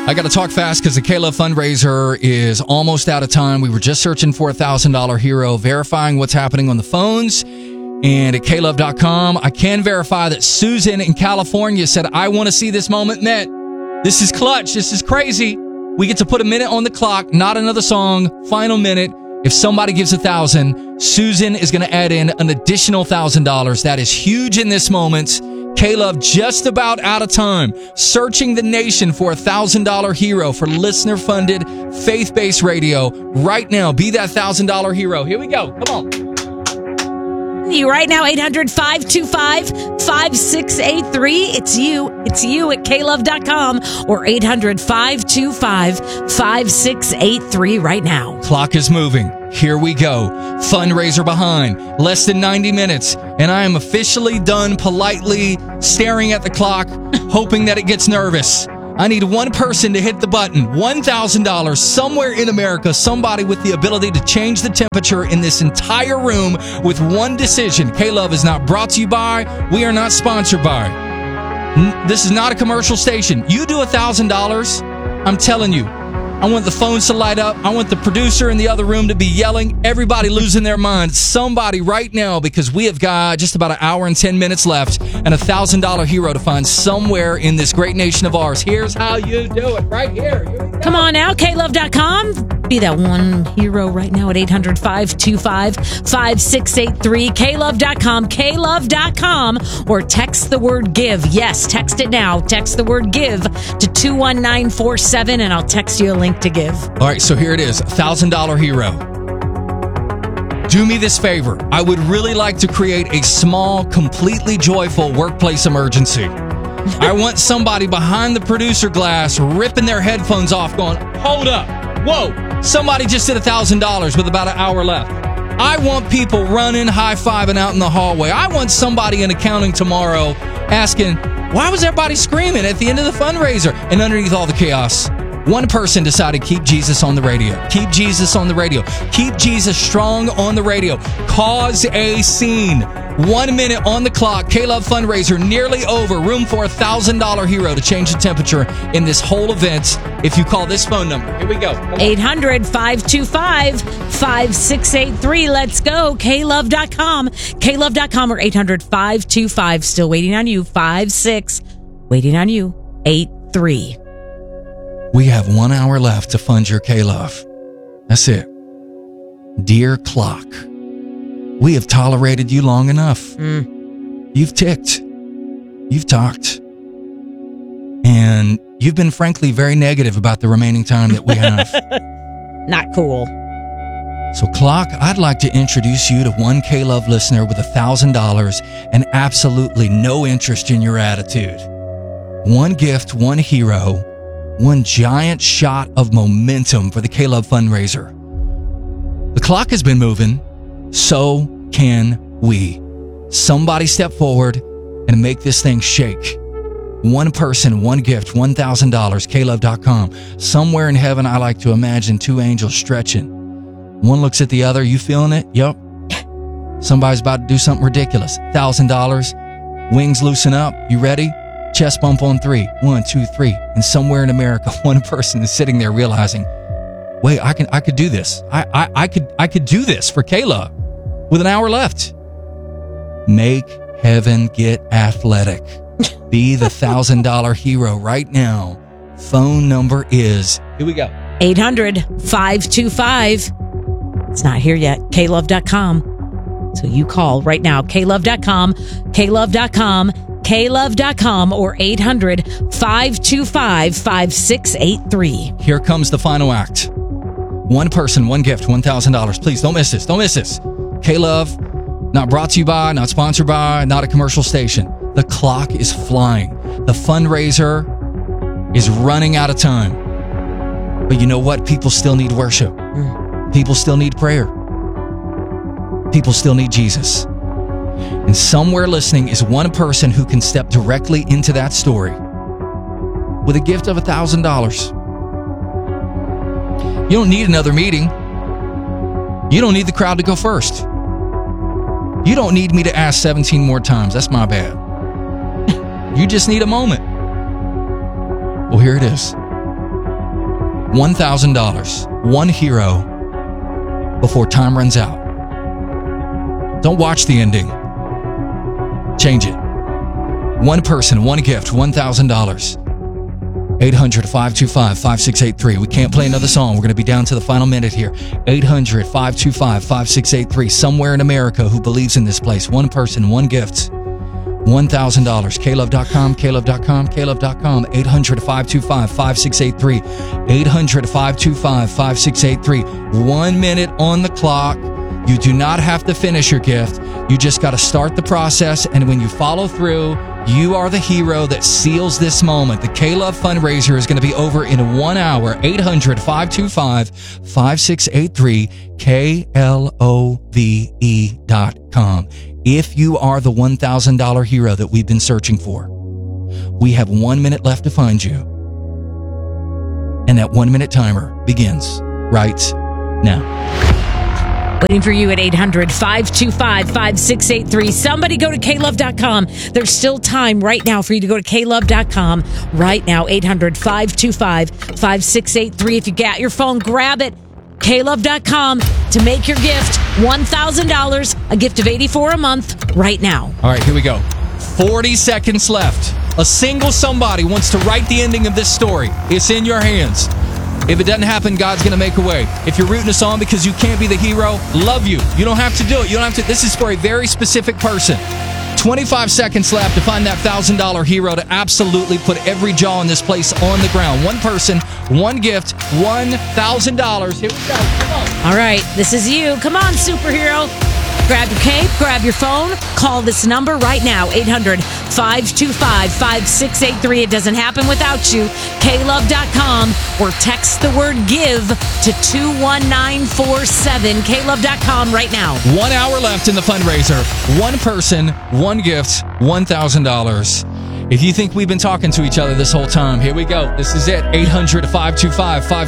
I got to talk fast because the K-Love fundraiser is almost out of time. We were just searching for a $1,000 hero, verifying what's happening on the phones and at klove.com. I can verify that Susan in California said, I want to see this moment met. This is clutch. This is crazy. We get to put a minute on the clock, not another song, final minute. If somebody gives $1,000, Susan is going to add in an additional $1,000. That is huge in this moment. K-Love just about out of time. Searching the nation for a $1,000 hero for listener-funded, faith-based radio. Right now, be that $1,000 hero. Here we go. Come on. You right now, 800-525-5683. It's you. It's you at klove.com or 800-525-5683 right now. Clock is moving. Here we go. Fundraiser behind. Less than 90 minutes. And I am officially done politely staring at the clock, hoping that it gets nervous. I need one person to hit the button. $1,000 somewhere in America. Somebody with the ability to change the temperature in this entire room with one decision. K-Love is not brought to you by. We are not sponsored by. This is not a commercial station. You do $1,000. I'm telling you. I want the phones to light up. I want the producer in the other room to be yelling. Everybody losing their minds. Somebody right now, because we have got just about an hour and 10 minutes left and a $1,000 hero to find somewhere in this great nation of ours. Here's how you do it right here. Come on now, klove.com. Be that one hero right now at 800-525-5683. klove.com, klove.com, or text the word give. Yes, text it now. Text the word give to 21947 and I'll text you a link to give. All right, so here it is, $1,000 hero. Do me this favor. I would really like to create a small, completely joyful workplace emergency. I want somebody behind the producer glass ripping their headphones off going, hold up, whoa, somebody just did $1,000 with about an hour left. I want people running, high-fiving out in the hallway. I want somebody in accounting tomorrow asking, why was everybody screaming at the end of the fundraiser? And underneath all the chaos, one person decided keep Jesus on the radio. Keep Jesus on the radio. Keep Jesus strong on the radio. Cause a scene. 1 minute on the clock. K-Love fundraiser nearly over. Room for a $1,000 hero to change the temperature in this whole event. If you call this phone number. Here we go. 800-525-5683. Let's go. klove.com. klove.com or 800-525. Still waiting on you. 56. Waiting on you. 83. We have 1 hour left to fund your K-Love. That's it. Dear clock, we have tolerated you long enough. You've ticked. You've talked. And you've been frankly very negative about the remaining time that we have. Not cool. So clock, I'd like to introduce you to one K-Love listener with $1,000 and absolutely no interest in your attitude. One gift, one hero, one giant shot of momentum for the K-Love fundraiser. The clock has been moving. So can we. Somebody step forward and make this thing shake. One person, one gift, $1,000, klove.com. Somewhere in heaven, I like to imagine two angels stretching. One looks at the other. You feeling it? Yup. Somebody's about to do something ridiculous. $1,000. Wings loosen up. You ready? Chest bump on 3. 1, 2, 3. And somewhere in America, one person is sitting there realizing, wait, I could do this. I could do this for K-Love with an hour left. Make heaven get athletic. Be the $1,000 hero right now. Phone number is, here we go, 800-525. It's not here yet. klove.com. So you call right now. klove.com, klove.com, klove.com, or 800-525-5683. Here comes the final act. One person, one gift, $1,000. Please don't miss this. Don't miss this. K-Love, not brought to you by, not sponsored by, not a commercial station. The clock is flying. The fundraiser is running out of time. But you know what? People still need worship. People still need prayer. People still need Jesus. And somewhere listening is one person who can step directly into that story with a gift of $1,000. You don't need another meeting. You don't need the crowd to go first. You don't need me to ask 17 more times. That's my bad. You just need a moment. Well, here it is. $1,000. One hero before time runs out. Don't watch the ending. Change it. One person, one gift, $1,000. 800-525-5683. We can't play another song. We're going to be down to the final minute here. 800-525-5683. Somewhere in America who believes in this place. One person, one gift, $1,000. KLove.com, KLove.com, KLove.com. 800-525-5683. 800-525-5683. 1 minute on the clock. You do not have to finish your gift. You just got to start the process. And when you follow through, you are the hero that seals this moment. The K-Love fundraiser is going to be over in 1 hour. 800-525-5683. KLOVE.com. If you are the $1,000 hero that we've been searching for, we have 1 minute left to find you. And that 1 minute timer begins right now. Waiting for you at 800-525-5683. Somebody go to KLove.com. There's still time right now for you to go to KLove.com right now. 800-525-5683. If you got your phone, grab it. KLove.com to make your gift. $1,000, a gift of $84 a month right now. All right, here we go. 40 seconds left. A single somebody wants to write the ending of this story. It's in your hands. If it doesn't happen, God's going to make a way. If you're rooting us on because you can't be the hero, love you. You don't have to do it. You don't have to. This is for a very specific person. 25 seconds left to find that $1,000 hero to absolutely put every jaw in this place on the ground. One person, one gift, $1,000. Here we go. Come on. All right, this is you. Come on, superhero. Grab your cape, grab your phone, call this number right now, 800-525-5683. It doesn't happen without you. KLove.com or text the word GIVE to 21947. KLove.com right now. 1 hour left in the fundraiser. One person, one gift, $1,000. If you think we've been talking to each other this whole time, here we go. This is it. 800-525-5683.